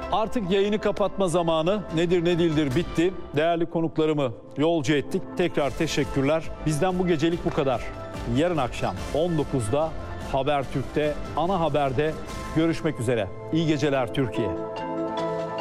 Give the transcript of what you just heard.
Artık yayını kapatma zamanı. Nedir ne değildir bitti. Değerli konuklarımı yolcu ettik. Tekrar teşekkürler. Bizden bu gecelik bu kadar. Yarın akşam 19'da Habertürk'te, ana haberde görüşmek üzere. İyi geceler Türkiye.